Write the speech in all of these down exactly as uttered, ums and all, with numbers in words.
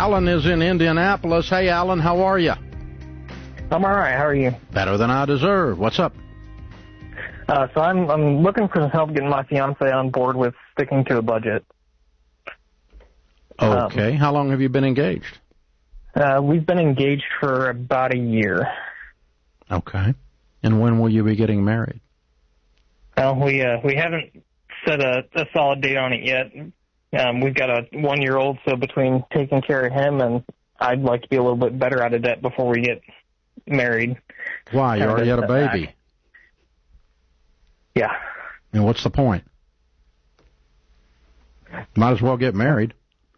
Alan is in Indianapolis. Hey, Alan, how are you? I'm all right. How are you? Better than I deserve. What's up? Uh, so I'm I'm looking for some help getting my fiance on board with sticking to a budget. Okay. Um, how long have you been engaged? Uh, we've been engaged for about a year. Okay. And when will you be getting married? Well, we uh, we haven't set a, a solid date on it yet. Um, we've got a one-year-old, so between taking care of him and I'd like to be a little bit better out of debt before we get married. Why? You already had a baby. Back. Yeah. And what's the point? Might as well get married.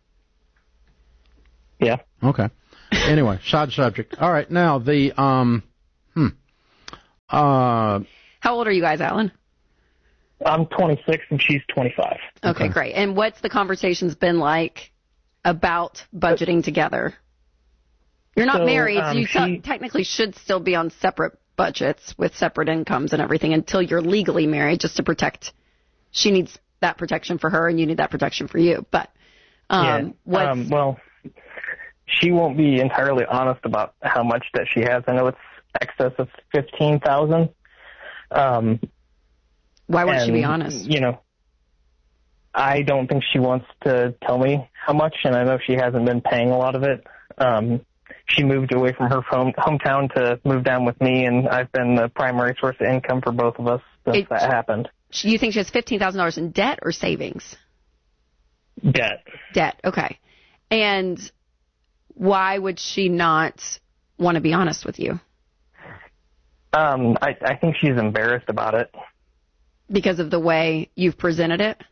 Yeah. Okay. Anyway, side subject. All right. Now, the, um, hmm. Uh, How old are you guys, Alan? I'm twenty-six and she's twenty-five. Okay, okay, great. And what's the conversations been like about budgeting together? You're not so, married, um, so you she, t- technically should still be on separate budgets with separate incomes and everything until you're legally married, just to protect. She needs that protection for her, and you need that protection for you. But um, yeah, what's, um, well, she won't be entirely honest about how much that she has. I know it's excess of fifteen thousand. Um, why won't and, she be honest? You know, I don't think she wants to tell me how much, and I know she hasn't been paying a lot of it. Um, she moved away from her home, hometown to move down with me, and I've been the primary source of income for both of us since it, that happened. You think she has fifteen thousand dollars in debt or savings? Debt. Debt, okay. And why would she not want to be honest with you? Um, I, I think she's embarrassed about it. Because of the way you've presented it?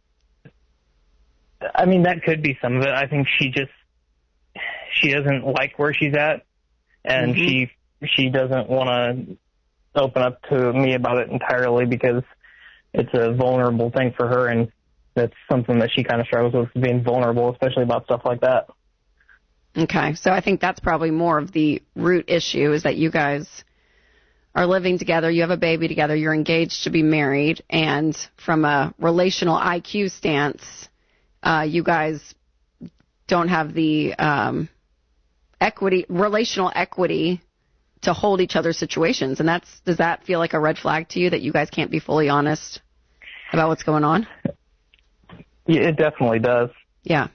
I mean, that could be some of it. I think she just, she doesn't like where she's at, and mm-hmm. she she doesn't want to open up to me about it entirely because it's a vulnerable thing for her, and that's something that she kind of struggles with, being vulnerable, especially about stuff like that. Okay, so I think that's probably more of the root issue, is that you guys are living together, you have a baby together, you're engaged to be married, and from a relational I Q stance, uh, you guys don't have the um, equity, relational equity to hold each other's situations. And that's, does that feel like a red flag to you, that you guys can't be fully honest about what's going on? Yeah, it definitely does. Yeah.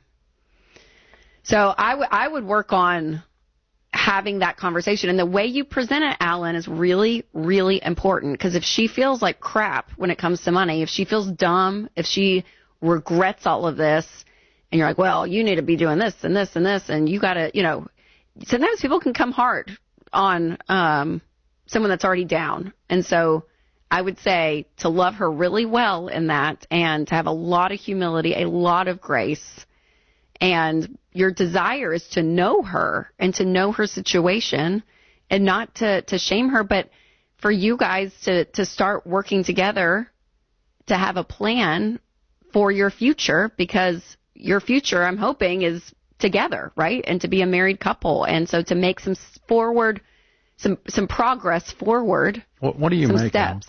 So I, w- I would work on having that conversation. And the way you present it, Alan, is really, really important. Because if she feels like crap when it comes to money, if she feels dumb, if she regrets all of this, and you're like, well, you need to be doing this and this and this, and you got to, you know, sometimes people can come hard on um, someone that's already down. And so I would say to love her really well in that, and to have a lot of humility, a lot of grace. And your desire is to know her and to know her situation, and not to, to shame her, but for you guys to, to start working together to have a plan for your future, because your future, I'm hoping, is together, right? And to be a married couple. And so to make some forward, some some progress forward. What, what do you some make? Steps.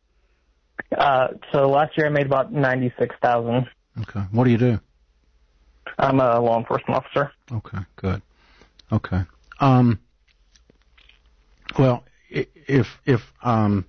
Uh, so last year I made about ninety-six thousand. Okay. What do you do? I'm a law enforcement officer. Okay, good. Okay. Um, well, if, if, um,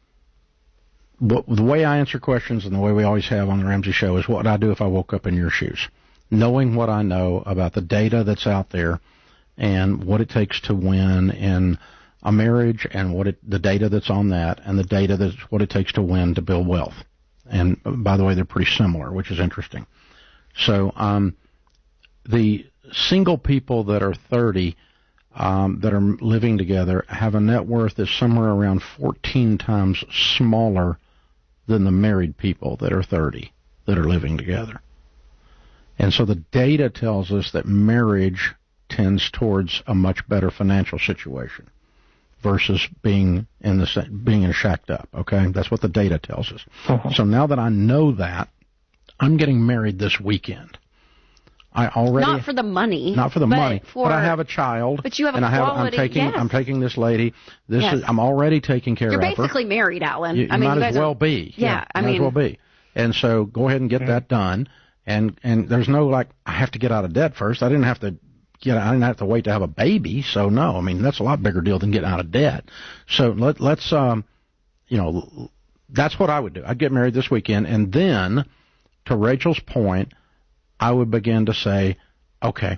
but the way I answer questions and the way we always have on the Ramsey Show is what would I do if I woke up in your shoes? Knowing what I know about the data that's out there and what it takes to win in a marriage, and what it, the data that's on that, and the data that's what it takes to win to build wealth. And by the way, they're pretty similar, which is interesting. So, um, the single people that are thirty, um, that are living together have a net worth that's somewhere around fourteen times smaller than the married people that are thirty that are living together. And so the data tells us that marriage tends towards a much better financial situation versus being in the being in shacked up. Okay, that's what the data tells us. Uh-huh. So now that I know that, I'm getting married this weekend. I already not for the money, not for the but money, for, but I have a child. But you have a and I have, quality. I'm taking yes. I'm taking this lady. This yes. is I'm already taking care You're of her. You're basically married, Alan. You, you I mean, might you as well are, be. Yeah, yeah I might mean, as well be. And so go ahead and get mm-hmm. that done. And and there's no like I have to get out of debt first. I didn't have to get, I didn't have to wait to have a baby. So no, I mean, that's a lot bigger deal than getting out of debt. So let, let's, um, you know, that's what I would do. I'd get married this weekend. And then, to Rachel's point, I would begin to say, okay,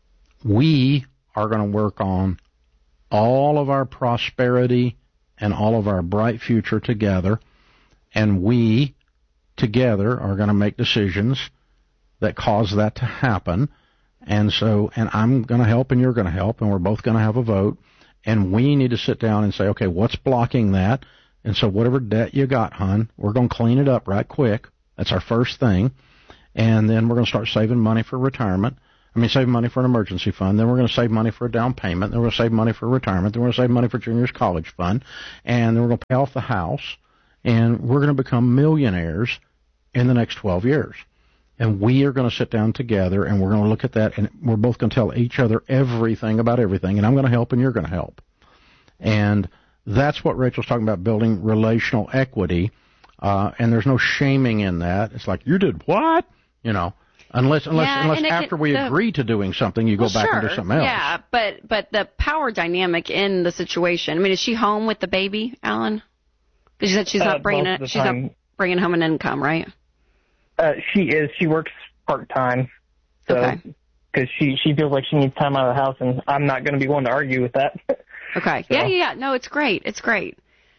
we are going to work on all of our prosperity and all of our bright future together. And we together are going to make decisions that cause that to happen. And so, and I'm going to help and you're going to help, and we're both going to have a vote. And we need to sit down and say, okay, what's blocking that? And so whatever debt you got, hon, we're going to clean it up right quick. That's our first thing. And then we're going to start saving money for retirement. I mean, save money for an emergency fund. Then we're going to save money for a down payment. Then we're going to save money for retirement. Then we're going to save money for junior's college fund. And then we're going to pay off the house. And we're going to become millionaires in the next twelve years. And we are going to sit down together, and we're going to look at that, and we're both going to tell each other everything about everything, and I'm going to help, and you're going to help. And that's what Rachel's talking about, building relational equity, uh, and there's no shaming in that. It's like, you did what? You know, unless unless yeah, unless after can, we the, agree to doing something, you well, go back sure, and do something else. Yeah, but, but the power dynamic in the situation, I mean, is she home with the baby, Alan? Because you said she's not uh, bringing it, she's not bringing home an income, right? Uh, she is. She works part-time. So, okay. Because she, she feels like she needs time out of the house, and I'm not going to be one to argue with that. Okay. So. Yeah, yeah, yeah. No, it's great. It's great.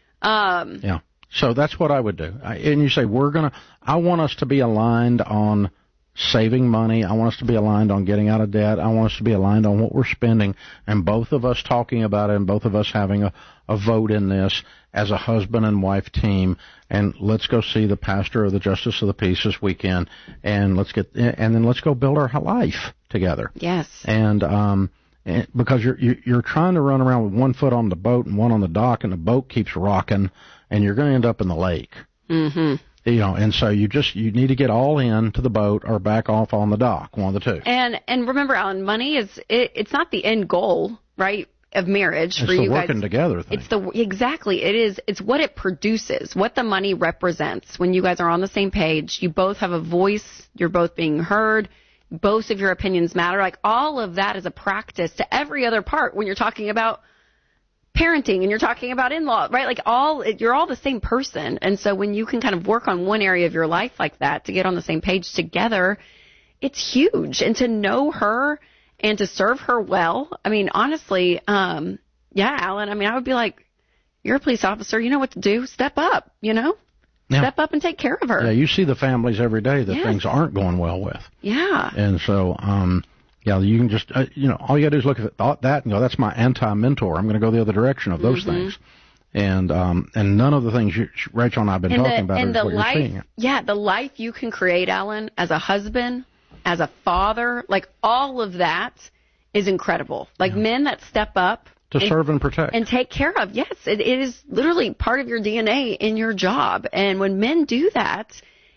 Um, yeah. So that's what I would do. I, and you say, we're going to, I want us to be aligned on saving money. I want us to be aligned on getting out of debt. I want us to be aligned on what we're spending, and both of us talking about it and both of us having a, a vote in this as a husband and wife team. And let's go see the pastor of the Justice of the Peace this weekend, and let's get, and then let's go build our life together. Yes. And, um, and because you're, you're trying to run around with one foot on the boat and one on the dock, and the boat keeps rocking, and you're going to end up in the lake. Mm-hmm. You know, and so you just, you need to get all in to the boat or back off on the dock, one of the two. And, and remember, Alan, money is, it, it's not the end goal, right, of marriage it's for you guys. It's the working together thing. It's the, exactly, it is, it's what it produces, what the money represents. When you guys are on the same page, you both have a voice, you're both being heard, both of your opinions matter. Like, all of that is a practice to every other part when you're talking about parenting and you're talking about in-law, right? Like, all, you're all the same person. And so when you can kind of work on one area of your life like that to get on the same page together, it's huge. And to know her and to serve her well, I mean, honestly, um, yeah, Alan, I mean, I would be like, you're a police officer, you know what to do, step up, you know? Yeah. Step up and take care of her. Yeah, you see the families every day that yes. things aren't going well with. Yeah. And so, um, yeah, you can just, uh, you know, all you got to do is look at that and go, that's my anti-mentor. I'm going to go the other direction of those mm-hmm. things. And um, and none of the things you, Rachel and I have been and talking the, about and is the what life, you're seeing. Yeah, the life you can create, Alan, as a husband, as a father, like, all of that is incredible. Like, yeah. men that step up. To and, serve and protect. And take care of. Yes, it, it is literally part of your D N A in your job. And when men do that,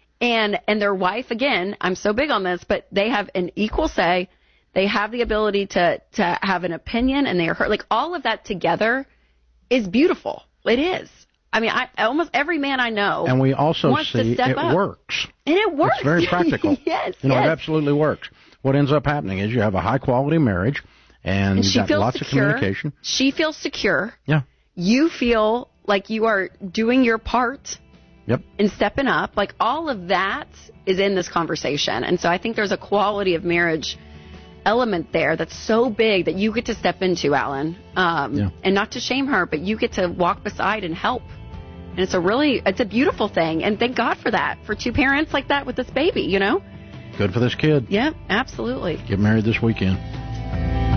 and and their wife, again, I'm so big on this, but they have an equal say. They have the ability to, to have an opinion, and they are heard. Like, all of that together is beautiful. It is. I mean, I, almost every man I know and we also wants see to step it up. works. And it works. It's very practical. yes, You know, yes. it absolutely works. What ends up happening is you have a high-quality marriage, and, and you've she got feels lots secure. of communication. She feels secure. Yeah. You feel like you are doing your part. Yep. And stepping up. Like, all of that is in this conversation. And so I think there's a quality of marriage element there that's so big that you get to step into, Alan. Um, yeah. And not to shame her, but you get to walk beside and help. And it's a really, it's a beautiful thing. And thank God for that, for two parents like that with this baby, you know? Good for this kid. Yeah, absolutely. Get married this weekend.